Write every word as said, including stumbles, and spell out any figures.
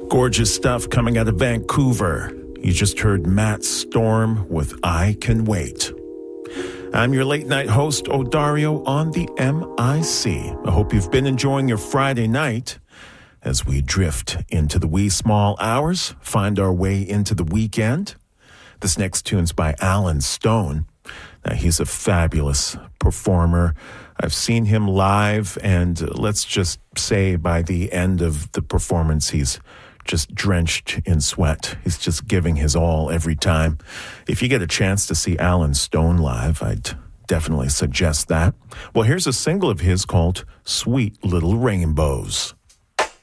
Gorgeous stuff coming out of Vancouver. You just heard Matt Storm with I Can Wait. I'm your late night host, Odario, on the M I C. I hope you've been enjoying your Friday night as we drift into the wee small hours, find our way into the weekend. This next tune's by Alan Stone. Now, he's a fabulous performer. I've seen him live, and let's just say by the end of the performance, he's just drenched in sweat. He's just giving his all every time. If you get a chance to see Alan Stone live, I'd definitely suggest that. Well, here's a single of his called Sweet Little Rainbows.